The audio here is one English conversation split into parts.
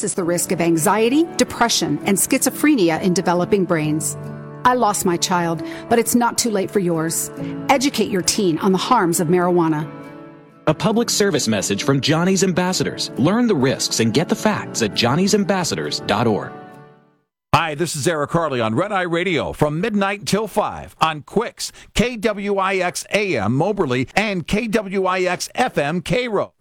increases the risk of anxiety, depression, and schizophrenia in developing brains. I lost my child, but it's not too late for yours. Educate your teen on the harms of marijuana. A public service message from Johnny's Ambassadors. Learn the risks and get the facts at johnnysambassadors.org. Hi, this is Eric Harley on Red Eye Radio from midnight till 5 on Quicks, KWIX AM Moberly, and KWIX FM Cairo.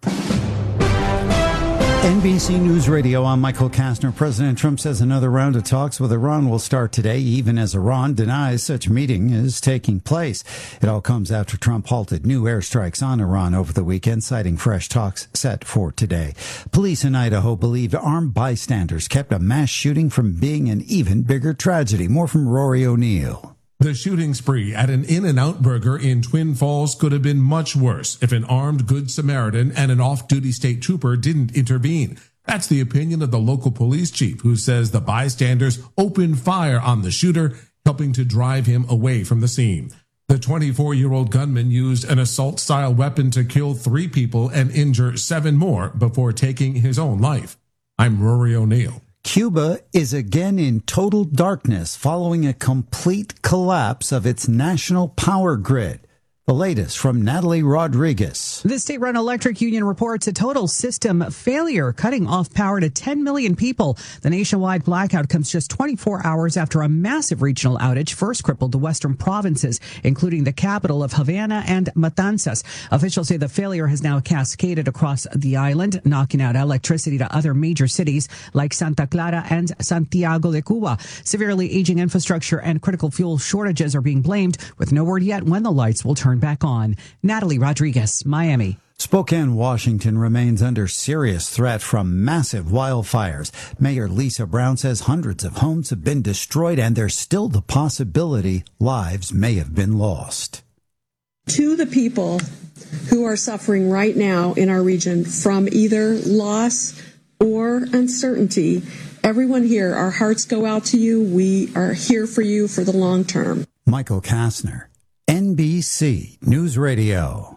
NBC News Radio, I'm Michael Kastner. President Trump says another round of talks with Iran will start today, even as Iran denies such meeting is taking place. It all comes after Trump halted new airstrikes on Iran over the weekend, citing fresh talks set for today. Police in Idaho believe armed bystanders kept a mass shooting from being an even bigger tragedy. More from Rory O'Neill. The shooting spree at an In-N-Out Burger in Twin Falls could have been much worse if an armed Good Samaritan and an off-duty state trooper didn't intervene. That's the opinion of the local police chief, who says the bystanders opened fire on the shooter, helping to drive him away from the scene. The 24-year-old gunman used an assault-style weapon to kill 3 people and injure 7 more before taking his own life. I'm Rory O'Neill. Cuba is again in total darkness following a complete collapse of its national power grid. The latest from Natalie Rodriguez. The state-run electric union reports a total system failure, cutting off power to 10 million people. The nationwide blackout comes just 24 hours after a massive regional outage first crippled the western provinces, including the capital of Havana and Matanzas. Officials say the failure has now cascaded across the island, knocking out electricity to other major cities like Santa Clara and Santiago de Cuba. Severely aging infrastructure and critical fuel shortages are being blamed, with no word yet when the lights will turn back on. Natalie Rodriguez, Miami. Spokane, Washington remains under serious threat from massive wildfires. Mayor Lisa Brown says hundreds of homes have been destroyed and there's still the possibility lives may have been lost. To the people who are suffering right now in our region from either loss or uncertainty, everyone here, our hearts go out to you. We are here for you for the long term. Michael Kastner, NBC News Radio.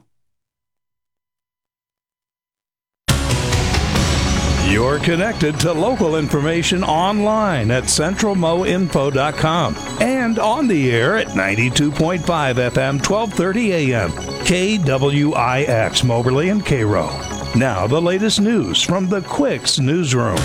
You're connected to local information online at centralmoinfo.com and on the air at 92.5 FM, 1230 AM, KWIX Moberly and Cairo. Now the latest news from the Quicks newsroom.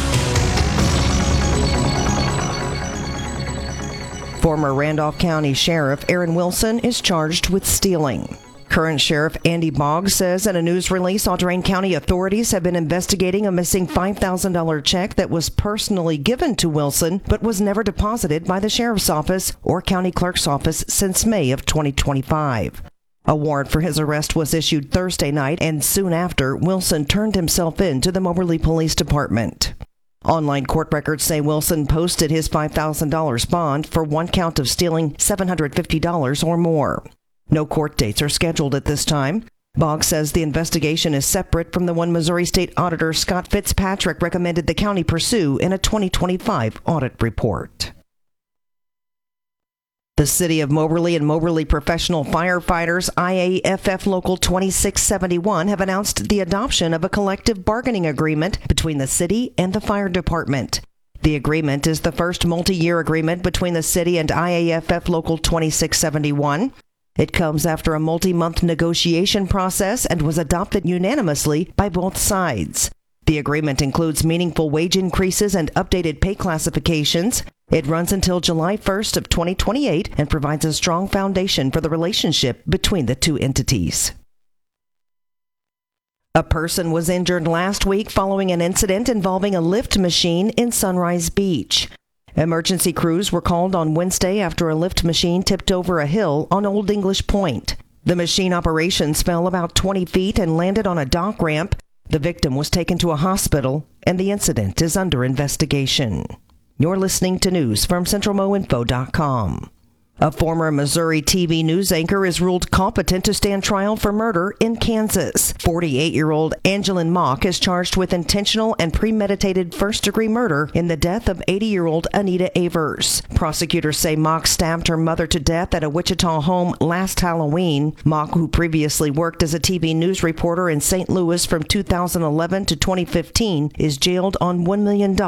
Former Randolph County Sheriff Aaron Wilson is charged with stealing. Current Sheriff Andy Boggs says in a news release, Audrain County authorities have been investigating a missing $5,000 check that was personally given to Wilson but was never deposited by the Sheriff's Office or County Clerk's Office since May of 2025. A warrant for his arrest was issued Thursday night, and soon after, Wilson turned himself in to the Moberly Police Department. Online court records say Wilson posted his $5,000 bond for one count of stealing $750 or more. No court dates are scheduled at this time. Boggs says the investigation is separate from the one Missouri State Auditor Scott Fitzpatrick recommended the county pursue in a 2025 audit report. The City of Moberly and Moberly Professional Firefighters, IAFF Local 2671, have announced the adoption of a collective bargaining agreement between the city and the fire department. The agreement is the first multi-year agreement between the city and IAFF Local 2671. It comes after a multi-month negotiation process and was adopted unanimously by both sides. The agreement includes meaningful wage increases and updated pay classifications. It runs until July 1st of 2028 and provides a strong foundation for the relationship between the two entities. A person was injured last week following an incident involving a lift machine in Sunrise Beach. Emergency crews were called on Wednesday after a lift machine tipped over a hill on Old English Point. The machine operations fell about 20 feet and landed on a dock ramp. The victim was taken to a hospital, and the incident is under investigation. You're listening to news from CentralMoInfo.com. A former Missouri TV news anchor is ruled competent to stand trial for murder in Kansas. 48-year-old Angeline Mock is charged with intentional and premeditated first-degree murder in the death of 80-year-old Anita Avers. Prosecutors say Mock stabbed her mother to death at a Wichita home last Halloween. Mock, who previously worked as a TV news reporter in St. Louis from 2011 to 2015, is jailed on $1 million